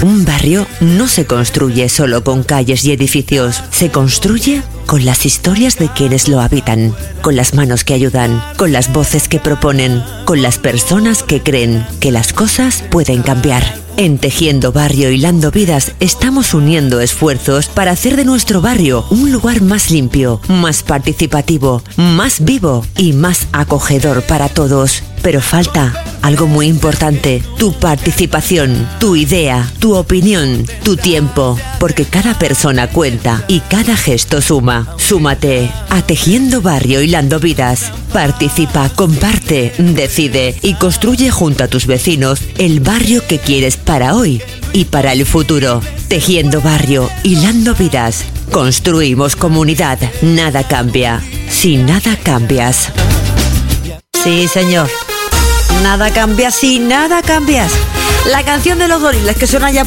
Un barrio no se construye solo con calles y edificios, se construye con las historias de quienes lo habitan, con las manos que ayudan, con las voces que proponen, con las personas que creen que las cosas pueden cambiar. En Tejiendo Barrio Hilando Vidas estamos uniendo esfuerzos para hacer de nuestro barrio un lugar más limpio, más participativo, más vivo y más acogedor para todos. Pero falta algo muy importante: tu participación, tu idea, tu opinión, tu tiempo, porque cada persona cuenta y cada gesto suma. Súmate a Tejiendo Barrio Hilando Vidas. Participa, comparte, decide y construye junto a tus vecinos el barrio que quieres para hoy y para el futuro. Tejiendo Barrio Hilando Vidas. Construimos comunidad. Nada cambia si nada cambias. Sí, señor. Nada cambia si nada cambias. La canción de los Gorilas que suena ya